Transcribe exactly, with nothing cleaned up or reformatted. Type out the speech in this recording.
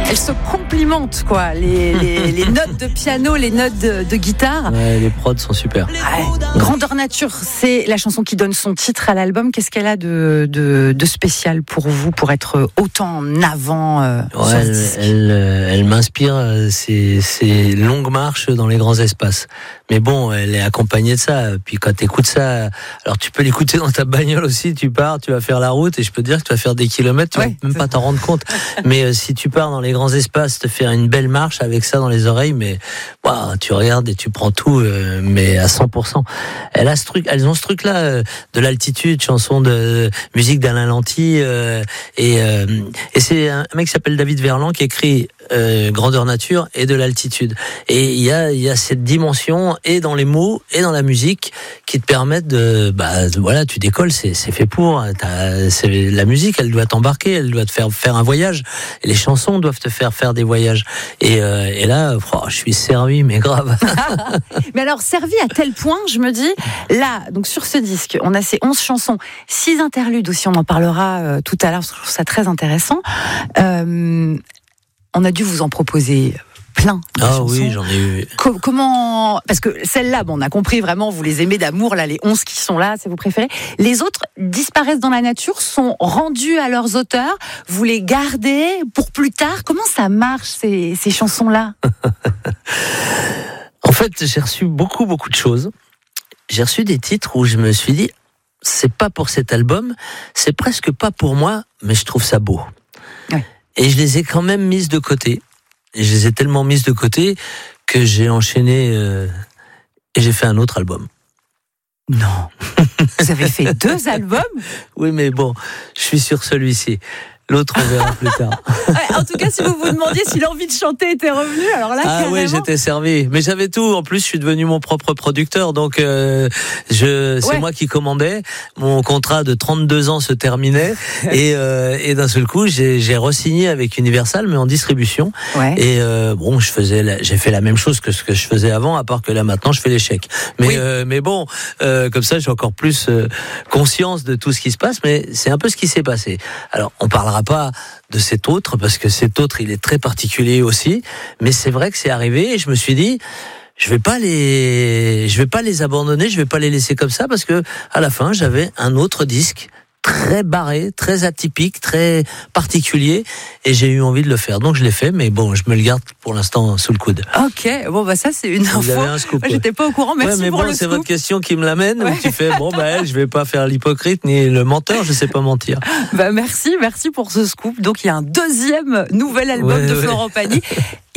elles se complimentent, quoi. Les, les, les notes de piano, les notes de, de guitare. Ouais, les prods sont super. Ouais. Grandeur nature, c'est la chanson qui donne son titre à l'album. Qu'est-ce qu'elle a de, de, de spécial pour vous, pour être autant en avant euh, ouais, elle, elle, elle m'inspire ces, ces longues marches dans les grands espaces. Mais bon, elle est accompagnée de ça. Puis quand tu écoutes ça, alors tu peux l'écouter dans ta bagnole aussi. Tu pars, tu vas faire la route et je peux te dire que tu vas faire des kilomètres, tu ouais, vas même pas t'en rendre compte. Mais euh, si tu pars dans les grands espaces, te faire une belle marche avec ça dans les oreilles, mais wow, tu regardes et tu prends tout, euh, mais à cent pour cent. Elle a ce truc, elles ont ce truc-là euh, de l'altitude, chanson de musique d'Alain Lanty, euh, et, euh, et c'est un mec qui s'appelle David Verland qui écrit euh, Grandeur nature et de l'altitude. Et il y a, il y a cette dimension et dans les mots et dans la musique qui te permettent de, bah voilà, tu décolles, c'est, c'est fait pour. T'as, c'est, la musique, elle doit t'embarquer, elle doit te faire faire un voyage. Et les chansons doivent te faire faire des voyages. Et, euh, et là, oh, je suis servi, mais grave. Mais alors, servi à tel point, je me dis, là, donc sur ce disque, on a ces onze chansons, six interludes aussi, on en parlera euh, tout à l'heure, parce que je trouve ça très intéressant. Euh, on a dû vous en proposer plein. Ah chansons. Oui, j'en ai eu. Co- comment, parce que celles-là, bon, on a compris vraiment, vous les aimez d'amour, là, les onze qui sont là, c'est vos préférés. Les autres disparaissent dans la nature, sont rendus à leurs auteurs. Vous les gardez pour plus tard. Comment ça marche, ces, ces chansons-là? En fait, j'ai reçu beaucoup, beaucoup de choses. J'ai reçu des titres où je me suis dit, c'est pas pour cet album, c'est presque pas pour moi, mais je trouve ça beau. Ouais. Et je les ai quand même mises de côté. Et je les ai tellement mises de côté que j'ai enchaîné euh, et j'ai fait un autre album. Non. Vous avez fait deux albums? Oui, mais bon, je suis sur celui-ci. L'autre, on verra plus tard. Ouais, en tout cas, si vous vous demandiez si l'envie de chanter était revenue, alors là, ah carrément... oui, j'étais servi. Mais j'avais tout. En plus, je suis devenu mon propre producteur, donc euh, je, c'est ouais. moi qui commandais. Mon contrat de trente-deux ans se terminait et, euh, et d'un seul coup, j'ai, j'ai re-signé avec Universal, mais en distribution. Ouais. Et euh, bon, je faisais, la, j'ai fait la même chose que ce que je faisais avant, à part que là maintenant, je fais les chèques. Mais, oui. euh, mais bon, euh, comme ça, j'ai encore plus euh, conscience de tout ce qui se passe. Mais c'est un peu ce qui s'est passé. Alors, on parlera pas de cet autre parce que cet autre il est très particulier aussi, mais c'est vrai que c'est arrivé et je me suis dit je vais pas les je vais pas les abandonner, je vais pas les laisser comme ça parce que à la fin j'avais un autre disque très barré, très atypique, très particulier et j'ai eu envie de le faire. Donc je l'ai fait, mais bon, je me le garde pour l'instant sous le coude. Ok, bon bah ça c'est une info. Vous avez un scoop. Moi, j'étais pas au courant, merci ouais, mais pour bon, le c'est scoop. votre question qui me l'amène. Ouais. Où tu fais bon bah je vais pas faire l'hypocrite ni le menteur, je sais pas mentir. Bah merci, merci pour ce scoop. Donc il y a un deuxième nouvel album ouais, de ouais. Florent Pagny.